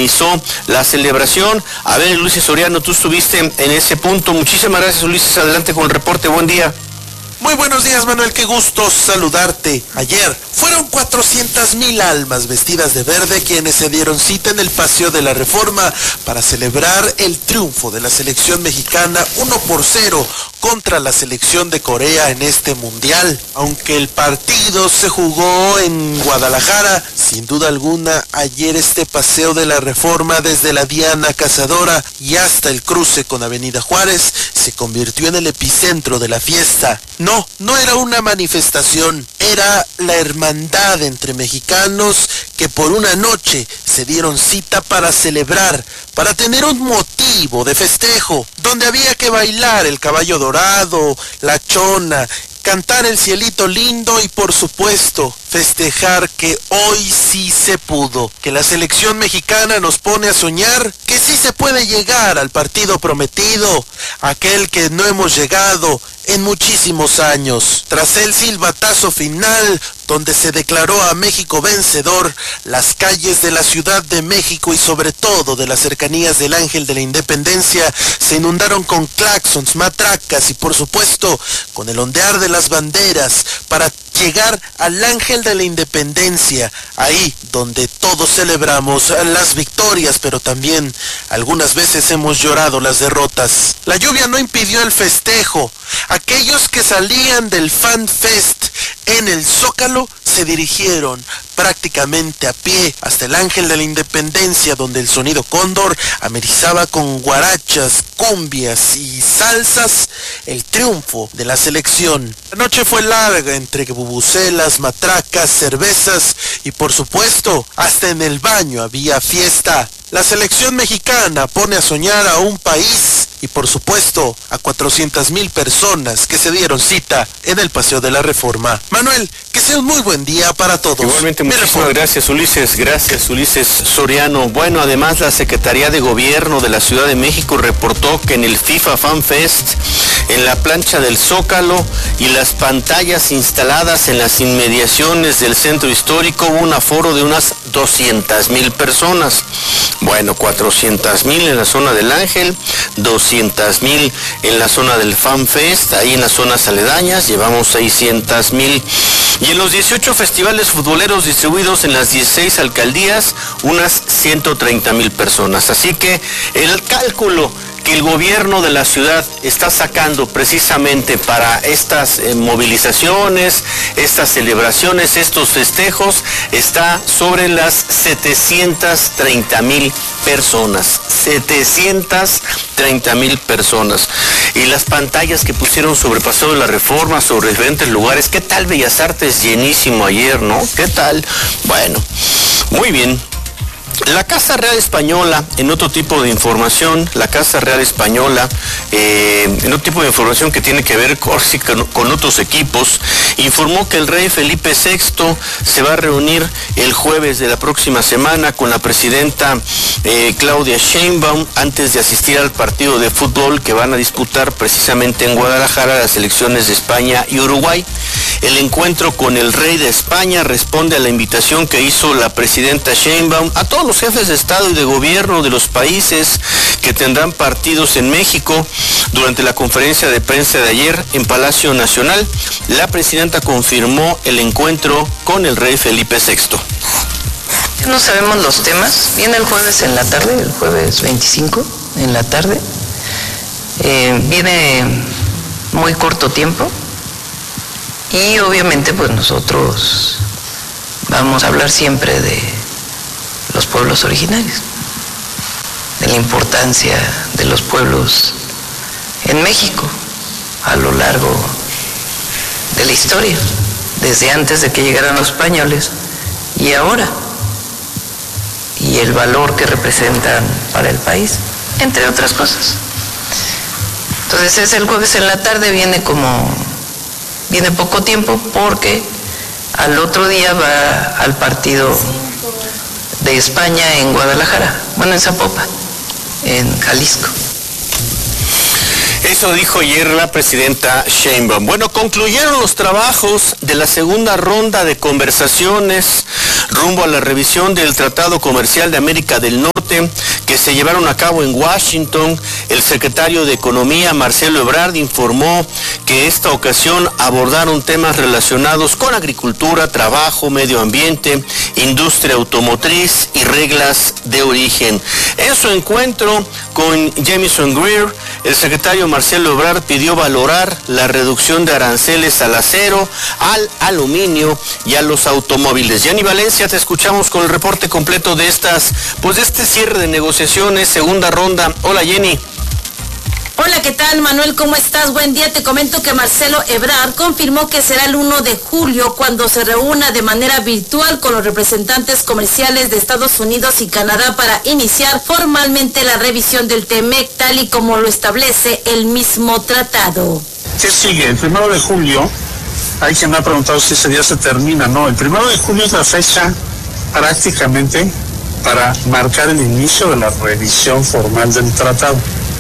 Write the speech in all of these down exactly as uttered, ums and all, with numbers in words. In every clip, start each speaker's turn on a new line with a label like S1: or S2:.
S1: amenizó la celebración. A ver, Ulises Soriano, tú estuviste en ese punto. Muchísimas gracias, Ulises. Adelante con el reporte. Buen día.
S2: Muy buenos días, Manuel, qué gusto saludarte. Ayer fueron cuatrocientas mil almas vestidas de verde quienes se dieron cita en el Paseo de la Reforma para celebrar el triunfo de la selección mexicana uno por cero contra la selección de Corea en este mundial. Aunque el partido se jugó en Guadalajara, sin duda alguna, ayer este Paseo de la Reforma desde la Diana Cazadora y hasta el cruce con Avenida Juárez se convirtió en el epicentro de la fiesta. No, no era una manifestación, era la hermandad entre mexicanos que por una noche se dieron cita para celebrar, para tener un motivo de festejo, donde había que bailar el caballo dorado, la chona, cantar el cielito lindo y por supuesto festejar que hoy sí se pudo, que la selección mexicana nos pone a soñar que sí se puede llegar al partido prometido, aquel que no hemos llegado en muchísimos años. Tras el silbatazo final, donde se declaró a México vencedor, las calles de la Ciudad de México y sobre todo de las cercanías del Ángel de la Independencia se inundaron con claxons, matracas y por supuesto con el ondear de las banderas para llegar al Ángel de la Independencia, ahí donde todos celebramos las victorias, pero también algunas veces hemos llorado las derrotas. La lluvia no impidió el festejo. Aquellos que salían del Fan Fest en el Zócalo se dirigieron prácticamente a pie hasta el Ángel de la Independencia, donde el sonido cóndor amenizaba con guarachas, cumbias y salsas el triunfo de la selección. La noche fue larga entre bubucelas, matracas, cervezas y por supuesto hasta en el baño había fiesta. La selección mexicana pone a soñar a un país y por supuesto a cuatrocientas mil personas que se dieron cita en el Paseo de la Reforma. Manuel, que sea un muy buen día para todos.
S1: Igualmente, muchísimas gracias, Ulises. Gracias, Ulises Soriano. Bueno, además la Secretaría de Gobierno de la Ciudad de México reportó que en el FIFA Fan Fest, en la plancha del Zócalo y las pantallas instaladas en las inmediaciones del centro histórico hubo un aforo de unas doscientas mil personas. Bueno, cuatrocientas mil en la zona del Ángel, doscientas mil en la zona del Fan Fest, ahí en las zonas aledañas llevamos seiscientas mil. Y en los dieciocho festivales futboleros distribuidos en las dieciséis alcaldías, unas ciento treinta mil personas. Así que el cálculo que el gobierno de la ciudad está sacando precisamente para estas eh, movilizaciones, estas celebraciones, estos festejos, está sobre las setecientas treinta mil personas. setecientas treinta mil personas. Y las pantallas que pusieron sobre Paseo de la Reforma, sobre diferentes lugares. ¿Qué tal Bellas Artes? Llenísimo ayer, ¿no? ¿Qué tal? Bueno, muy bien. La Casa Real Española, en otro tipo de información, la Casa Real Española, eh, en otro tipo de información que tiene que ver con, con otros equipos, informó que el rey Felipe sexto se va a reunir el jueves de la próxima semana con la presidenta eh, Claudia Sheinbaum antes de asistir al partido de fútbol que van a disputar precisamente en Guadalajara las selecciones de España y Uruguay. El encuentro con el rey de España responde a la invitación que hizo la presidenta Sheinbaum a todos los jefes de Estado y de Gobierno de los países que tendrán partidos en México. Durante la conferencia de prensa de ayer en Palacio Nacional, la presidenta confirmó el encuentro con el rey Felipe sexto.
S3: No sabemos los temas. Viene el jueves en la tarde, el jueves veinticinco en la tarde. Eh, viene muy corto tiempo. Y obviamente pues nosotros vamos a hablar siempre de los pueblos originarios, de la importancia de los pueblos en México a lo largo de la historia, desde antes de que llegaran los españoles y ahora, y el valor que representan para el país, entre otras cosas. Entonces es el jueves en la tarde, viene como... Viene poco tiempo porque al otro día va al partido de España en Guadalajara, bueno, en Zapopan, en Jalisco.
S1: Eso dijo ayer la presidenta Sheinbaum. Bueno, concluyeron los trabajos de la segunda ronda de conversaciones rumbo a la revisión del Tratado Comercial de América del Norte reporte que se llevaron a cabo en Washington. El secretario de Economía, Marcelo Ebrard, informó que esta ocasión abordaron temas relacionados con agricultura, trabajo, medio ambiente, industria automotriz y reglas de origen. En su encuentro con Jamieson Greer, el secretario Marcelo Ebrard pidió valorar la reducción de aranceles al acero, al aluminio y a los automóviles. Jenny Valencia, te escuchamos con el reporte completo de estas, pues de este cierre de negociaciones, segunda ronda. Hola, Jenny.
S4: Hola, ¿qué tal, Manuel? ¿Cómo estás? Buen día. Te comento que Marcelo Ebrard confirmó que será el primero de julio cuando se reúna de manera virtual con los representantes comerciales de Estados Unidos y Canadá para iniciar formalmente la revisión del TEMEC, tal y como lo establece el mismo tratado.
S5: ¿Qué sigue? El primero de julio, hay quien me ha preguntado si ese día se termina. No, el primero de julio es la fecha prácticamente para marcar el inicio de la revisión formal del tratado.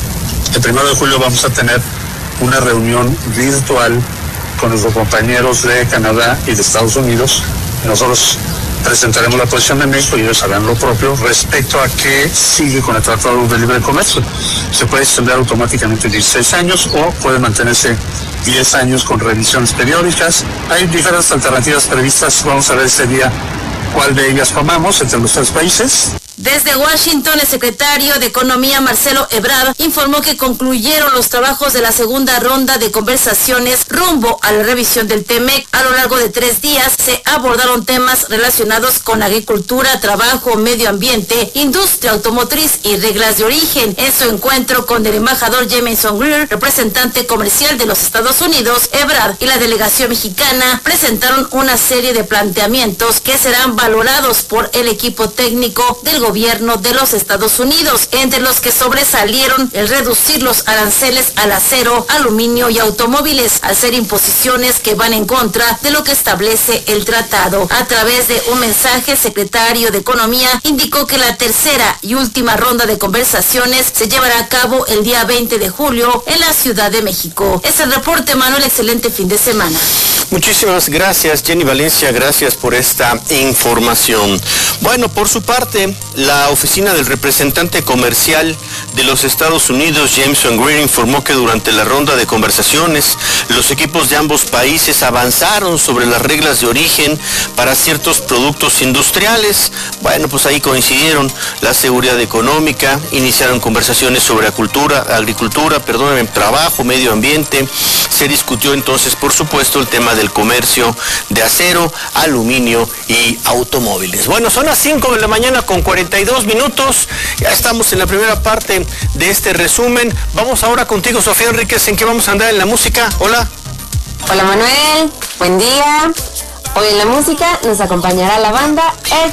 S5: El primero de julio vamos a tener una reunión virtual con nuestros compañeros de Canadá y de Estados Unidos. Nosotros presentaremos la posición de México y ellos harán lo propio respecto a qué sigue con el Tratado de Libre Comercio. Se puede extender automáticamente dieciséis años o puede mantenerse diez años con revisiones periódicas. Hay diferentes alternativas previstas. Vamos a ver ese día cuál de ellas tomamos entre los tres países.
S4: Desde Washington, el secretario de Economía, Marcelo Ebrard, informó que concluyeron los trabajos de la segunda ronda de conversaciones rumbo a la revisión del TEMEC. A lo largo de tres días se abordaron temas relacionados con agricultura, trabajo, medio ambiente, industria automotriz y reglas de origen. En su encuentro con el embajador Jamieson Greer, representante comercial de los Estados Unidos, Ebrard y la delegación mexicana presentaron una serie de planteamientos que serán valorados por el equipo técnico del gobierno de los Estados Unidos, entre los que sobresalieron el reducir los aranceles al acero, aluminio y automóviles, al ser imposiciones que van en contra de lo que establece el tratado. A través de un mensaje, el secretario de Economía indicó que la tercera y última ronda de conversaciones se llevará a cabo el día veinte de julio en la Ciudad de México. Es el reporte, Manuel. Excelente fin de semana.
S1: Muchísimas gracias, Jenny Valencia, gracias por esta información. Bueno, por su parte, la oficina del representante comercial de los Estados Unidos, Jamieson Greer, informó que durante la ronda de conversaciones, los equipos de ambos países avanzaron sobre las reglas de origen para ciertos productos industriales. Bueno, pues ahí coincidieron la seguridad económica, iniciaron conversaciones sobre agricultura, agricultura, perdón, trabajo, medio ambiente. Se discutió entonces, por supuesto, el tema del comercio de acero, aluminio y automóviles. Bueno, son las cinco de la mañana con cuarenta y dos minutos. Ya estamos en la primera parte de este resumen. Vamos ahora contigo, Sofía Enríquez. ¿En qué vamos a andar en la música? Hola.
S6: Hola, Manuel. Buen día. Hoy en la música nos acompañará la banda El